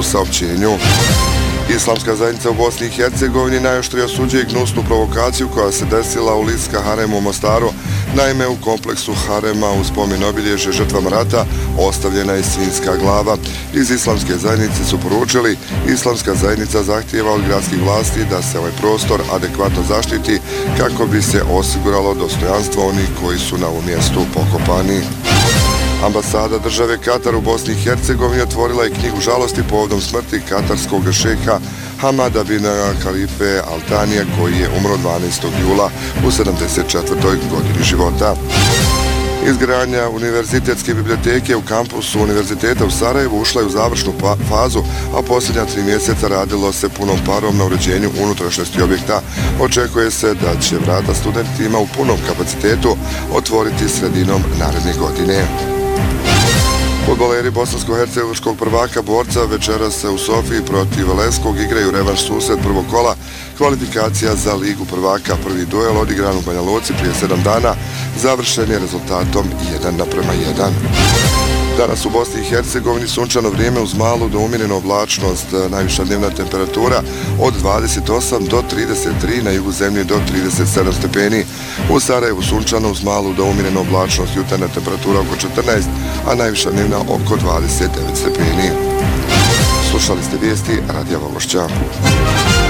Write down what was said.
u saopćenju. Islamska zajednica u Bosni i Hercegovini najoštrije osuđuje gnusnu provokaciju koja se desila u Lidska haremu u Mostaru. Naime, u kompleksu harema u spomen obilježje žrtvama rata ostavljena je svinjska glava. Iz Islamske zajednice su poručili, Islamska zajednica zahtijeva od gradskih vlasti da se ovaj prostor adekvatno zaštiti kako bi se osiguralo dostojanstvo onih koji su na ovom mjestu pokopani. Ambasada države Katar u Bosni i Hercegovini otvorila je knjigu žalosti povodom smrti katarskog šeha Hamada bin Khalife Al Thanija koji je umro 12. jula u 74. godini života. Izgradnja univerzitetske biblioteke u kampusu Univerziteta u Sarajevu ušla je u završnu fazu, a posljednja 3 mjeseca radilo se punom parom na uređenju unutrašnjosti objekta. Očekuje se da će vrata studentima u punom kapacitetu otvoriti sredinom naredne godine. Fudbaleri bosansko-hercegovačkog prvaka borca večeras se u Sofiji protiv Leskog igraju revanš susret prvog kola kvalifikacija za Ligu prvaka. Prvi duel odigran u Banja Luci prije 7 dana završen je rezultatom 1:1. Danas u Bosni i Hercegovini sunčano vrijeme uz malu do umjerenu oblačnost, najviša dnevna temperatura od 28 do 33, na jugu zemlje do 37 stepeni. U Sarajevu sunčano uz malu do umjerenu oblačnost, jutarnja temperatura oko 14, a najviša dnevna oko 29 stepeni. Slušali ste vijesti Radija Vološća.